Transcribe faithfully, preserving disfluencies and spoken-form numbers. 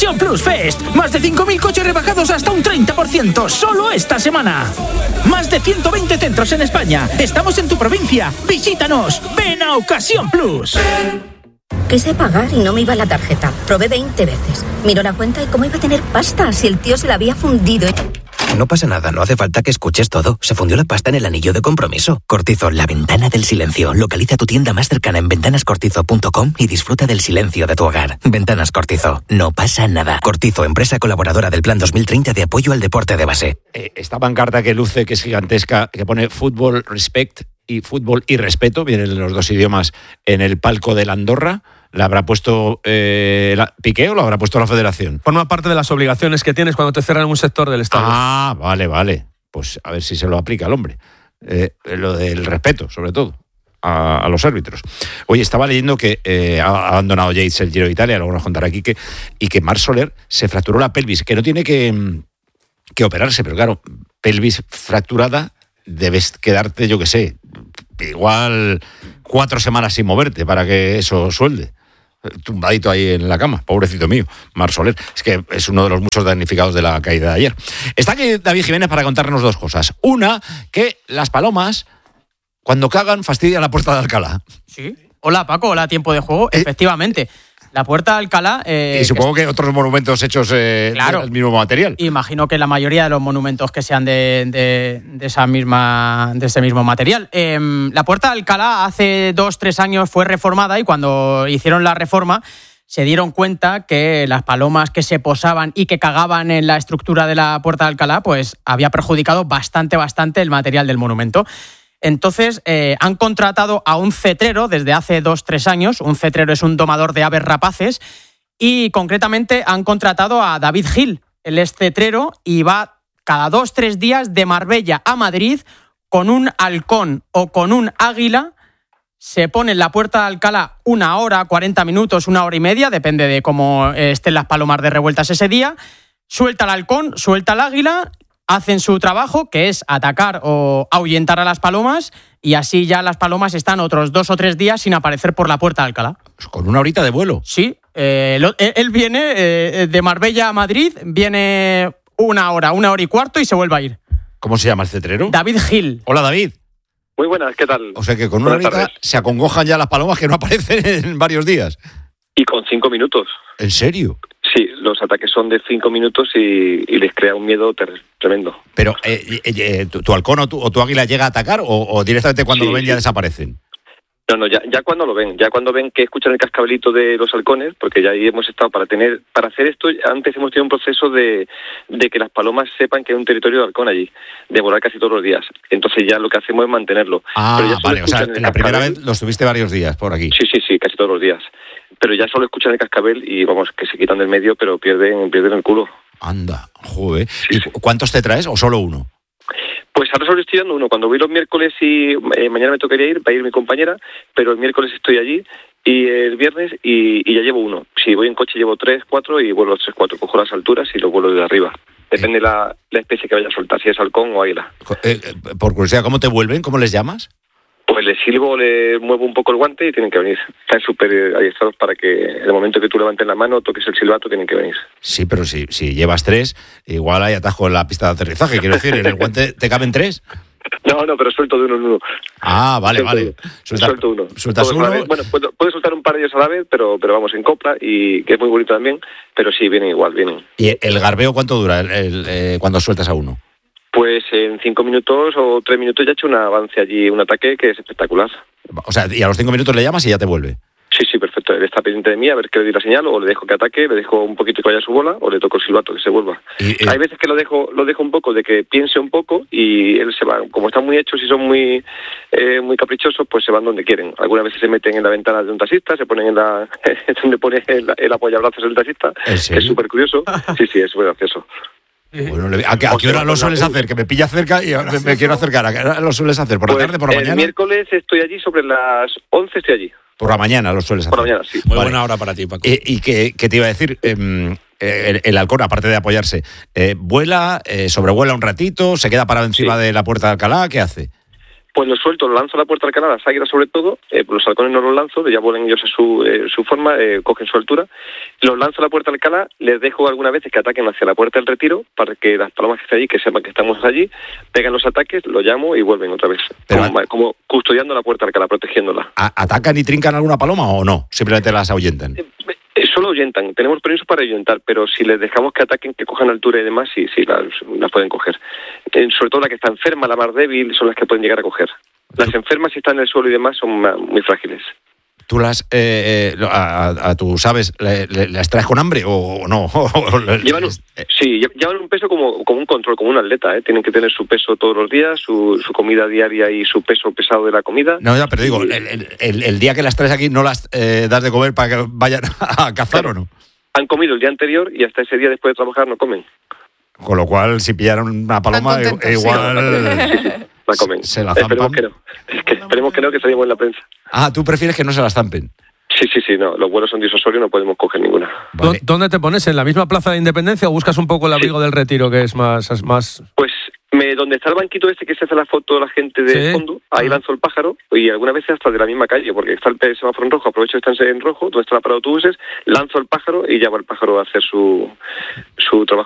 Ocasión Plus Fest. Más de cinco mil coches rebajados hasta un treinta por ciento solo esta semana. Más de ciento veinte centros en España. Estamos en tu provincia. Visítanos. Ven a Ocasión Plus. Quise pagar y no me iba la tarjeta. Probé veinte veces. Miro la cuenta y cómo iba a tener pasta si el tío se la había fundido. No pasa nada, no hace falta que escuches todo. Se fundió la pasta en el anillo de compromiso. Cortizo, la ventana del silencio. Localiza tu tienda más cercana en ventanas cortizo punto com y disfruta del silencio de tu hogar. Ventanas Cortizo. No pasa nada. Cortizo, empresa colaboradora del Plan dos mil treinta de apoyo al deporte de base. Eh, esta pancarta que luce, que es gigantesca, que pone Fútbol Respect y Fútbol y Respeto, vienen los dos idiomas en el palco de la Andorra. ¿La habrá puesto eh, la, Piqué o la habrá puesto la Federación? Forma parte de las obligaciones que tienes cuando te cierran un sector del estadio. Ah, vale, vale. Pues a ver si se lo aplica el hombre. Eh, lo del respeto, sobre todo, a, a los árbitros. Oye, estaba leyendo que eh, ha abandonado Yates el Giro de Italia, luego nos contará aquí, que, y que Marc Soler se fracturó la pelvis, que no tiene que, que operarse, pero claro, pelvis fracturada, debes quedarte, yo qué sé, igual cuatro semanas sin moverte para que eso suelde. Tumbadito ahí en la cama, pobrecito mío, Marc Soler. Es que es uno de los muchos damnificados de la caída de ayer. Está aquí David Jiménez para contarnos dos cosas. Una, que las palomas, cuando cagan, fastidian la puerta de Alcalá. Sí. Hola, Paco. Hola, Tiempo de Juego. Eh, Efectivamente. La puerta de Alcalá... Eh, y supongo que, que otros monumentos hechos eh, claro, del mismo material. Imagino que la mayoría de los monumentos que sean de, de, de, esa misma, de ese mismo material. Eh, la puerta de Alcalá hace dos, tres años fue reformada y cuando hicieron la reforma se dieron cuenta que las palomas que se posaban y que cagaban en la estructura de la puerta de Alcalá pues había perjudicado bastante, bastante el material del monumento. Entonces, eh, han contratado a un cetrero desde hace dos, tres años. Un cetrero es un domador de aves rapaces. Y concretamente han contratado a David Gil. Él es cetrero y va cada dos, tres días de Marbella a Madrid con un halcón o con un águila. Se pone en la puerta de Alcalá una hora, cuarenta minutos, una hora y media, depende de cómo estén las palomas de revueltas ese día. Suelta el halcón, suelta el águila, hacen su trabajo, que es atacar o ahuyentar a las palomas, y así ya las palomas están otros dos o tres días sin aparecer por la puerta de Alcalá. Con una horita de vuelo. Sí, eh, lo, él viene eh, de Marbella a Madrid, viene una hora, una hora y cuarto y se vuelve a ir. ¿Cómo se llama el cetrero? David Gil. Hola, David. Muy buenas, ¿qué tal? O sea que con una Buenas horita tardes. se acongojan ya las palomas que no aparecen en varios días. Y con cinco minutos. ¿En serio? Sí, los ataques son de cinco minutos y, y les crea un miedo ter- tremendo. Pero, eh, eh, eh, ¿tu, tu halcón o tu, o tu águila llega a atacar o, o directamente cuando Sí, lo ven sí. ya desaparecen? No, no, ya, ya cuando lo ven, ya cuando ven que escuchan el cascabelito de los halcones, porque ya ahí hemos estado para tener, para hacer esto, antes hemos tenido un proceso de, de que las palomas sepan que hay un territorio de halcón allí, de volar casi todos los días. Entonces ya lo que hacemos es mantenerlo. Ah, Pero ya solo vale, o sea, escuchan el la primera cascabel. vez los tuviste varios días por aquí. Sí, sí, sí, casi todos los días. Pero ya solo escuchan el cascabel y vamos, que se quitan del medio, pero pierden, pierden el culo. Anda, joder. Sí, ¿Y sí. cuántos te traes o solo uno? Pues ahora solo estoy dando uno. Cuando voy los miércoles y eh, mañana me tocaría ir, va a ir mi compañera, pero el miércoles estoy allí y el viernes y, y ya llevo uno. Si voy en coche llevo tres, cuatro y vuelo los tres, cuatro. Cojo las alturas y los vuelo desde arriba. Depende de la, la especie que vaya a soltar, si es halcón o águila. Eh, eh, por curiosidad, ¿cómo te vuelven? ¿Cómo les llamas? Pues les silbo, les muevo un poco el guante y tienen que venir. Están súper adiestrados para que en el momento que tú levantes la mano, toques el silbato, tienen que venir. Sí, pero si, si llevas tres, igual hay atajo en la pista de aterrizaje. Quiero decir, ¿en el guante te caben tres? No, no, pero suelto de uno en uno. Ah, vale, Suelto vale. uno. Suelta- Suelto uno. Sueltas Todos a la uno. vez. Bueno, puedo, puedo soltar un par de ellos a la vez, pero, pero vamos, en copla, y que es muy bonito también, pero sí, vienen igual, vienen. ¿Y el garbeo cuánto dura el, el, eh, cuando sueltas a uno? Pues en cinco minutos o tres minutos ya he hecho un avance allí, un ataque que es espectacular. O sea, y a los cinco minutos le llamas y ya te vuelve. Sí, sí, perfecto. Él está pendiente de mí a ver que le doy la señal, o le dejo que ataque, le dejo un poquito que vaya a su bola, o le toco el silbato que se vuelva. Y, eh, Hay veces que lo dejo lo dejo un poco, de que piense un poco, y él se va. Como están muy hechos y son muy eh, muy caprichosos, pues se van donde quieren. Algunas veces se meten en la ventana de un taxista, se ponen en la donde pone el, el apoyabrazos del taxista. ¿En serio? Es súper curioso. Sí, sí, es súper gracioso. Bueno, le- ¿a, qué- a qué hora lo sueles hacer? Que me pilla cerca y me, me quiero acercar. ¿A qué hora lo sueles hacer? ¿Por la Pues, tarde, por la el mañana? miércoles estoy allí sobre las once, estoy allí. Por la mañana lo sueles hacer. Por la mañana, sí. Muy Vale. buena hora para ti, Paco. Eh, ¿Y qué, qué te iba a decir? Eh, el, el halcón, aparte de apoyarse, eh, ¿vuela, eh, sobrevuela un ratito, se queda parado encima Sí. de la puerta de Alcalá? ¿Qué hace? Pues los suelto, los lanzo a la puerta de Alcalá, las águilas sobre todo, eh, los halcones no los lanzo, ya vuelan ellos a su, eh, su forma, eh, cogen su altura, los lanzo a la puerta de Alcalá, les dejo algunas veces que ataquen hacia la puerta del retiro, para que las palomas que estén allí, que sepan que estamos allí, pegan los ataques, los llamo y vuelven otra vez, Pero como, como custodiando la puerta de Alcalá, protegiéndola. ¿Atacan y trincan alguna paloma o no? Simplemente las ahuyentan. Eh, eh, solo ahuyentan, tenemos permiso para ahuyentar, pero si les dejamos que ataquen, que cojan altura y demás, sí, sí, las, las pueden coger. Eh, sobre todo la que está enferma, la más débil, son las que pueden llegar a coger. Las enfermas, si están en el suelo y demás, son muy frágiles. ¿Tú las, eh, eh, a, a tus aves, le, le, las traes con hambre o no? Llevan un, sí, llevan un peso como, como un control, como un atleta, ¿eh? Tienen que tener su peso todos los días, su, su comida diaria y su peso pesado de la comida. No, ya, pero digo, el, el, el día que las traes aquí, ¿no las eh, das de comer para que vayan a cazar claro. o no? Han comido el día anterior y hasta ese día después de trabajar no comen. Con lo cual, si pillaran una paloma, igual... Sí, sí, la comen. Se la zampan. Esperemos que no. Es que, esperemos que no, que salimos en la prensa. Ah, ¿tú prefieres que no se las zampen? Sí, sí, sí, no. Los vuelos son disuasorios, no podemos coger ninguna. Vale. ¿Dónde te pones? ¿En la misma Plaza de Independencia o buscas un poco el abrigo sí. del Retiro, que es más... más... Pues me, donde está el banquito este que se hace la foto de la gente de ¿Sí? fondo, ahí ah. lanzo el pájaro y algunas veces hasta de la misma calle, porque está el semáforo en rojo, aprovecho que están en rojo, donde está la parada de autobuses, lanzo el pájaro y ya va el pájaro a hacer su, su trabajo.